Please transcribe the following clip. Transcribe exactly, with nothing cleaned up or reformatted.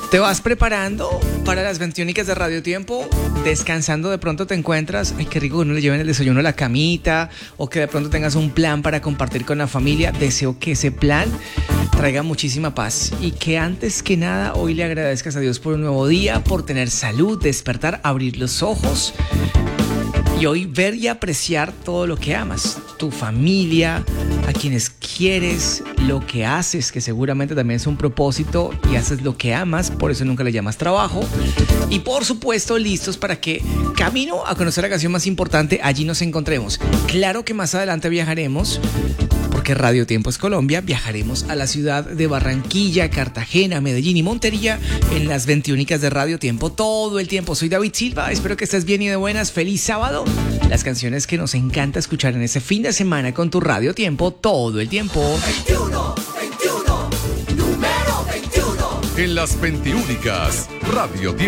¿Te vas preparando para las veintiúnicas de Radio Tiempo? Descansando, de pronto te encuentras, ay, qué rico que uno le lleven el desayuno a la camita, o que de pronto tengas un plan para compartir con la familia. Deseo que ese plan traiga muchísima paz y que antes que nada hoy le agradezcas a Dios por un nuevo día, por tener salud, despertar, abrir los ojos y hoy ver y apreciar todo lo que amas, tu familia, a quienes quieres, lo que haces, que seguramente también es un propósito, y haces lo que amas, por eso nunca le llamas trabajo. Y por supuesto, listos para que camino a conocer la canción más importante, allí nos encontremos. Claro que más adelante viajaremos, porque Radio Tiempo es Colombia, viajaremos a la ciudad de Barranquilla, Cartagena, Medellín y Montería en las veintiúnicas de Radio Tiempo todo el tiempo. Soy David Silva, espero que estés bien y de buenas. Feliz sábado. Las canciones que nos encanta escuchar en ese fin de semana con tu Radio Tiempo todo el tiempo. veintiuno, veintiuno, número veintiuno. En las veintiúnicas, Radio Tiempo.